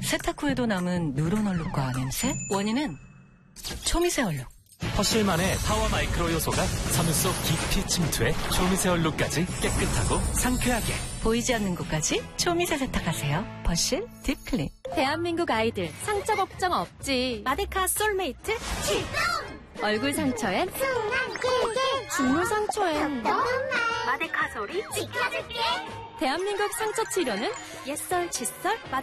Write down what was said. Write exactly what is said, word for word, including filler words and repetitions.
세탁 후에도 남은 누런 얼룩과 냄새? 원인은 초미세 얼룩. 퍼실만의 타워 마이크로 요소가 섬유 속 깊이 침투해 초미세 얼룩까지 깨끗하고 상쾌하게. 보이지 않는 곳까지 초미세 세탁하세요. 퍼실 딥클린. 대한민국 아이들 상처 걱정 없지. 마데카 솔메이트 출동! 얼굴 상처엔 중물 상처엔 마데카 소리 지켜줄게. 대한민국 상처 치료는 옛설 칫솔 마데카.